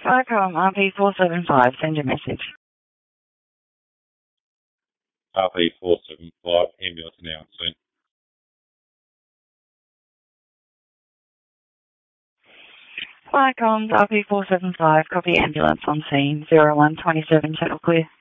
Viacom RP475, send your message. RP475, ambulance now on scene. Viacom RP475, copy ambulance on scene, 0127, total clear.